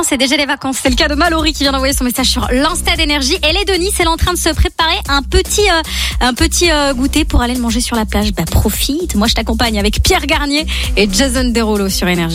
c'est déjà les vacances. C'est le cas de Mallory qui vient d'envoyer son message sur l'Insta d'Énergie. Elle est Denis, elle est en train de se préparer un petit goûter pour aller le manger sur la plage. Profite. Moi, je t'accompagne avec Pierre Garnier et Jason Derulo sur Énergie.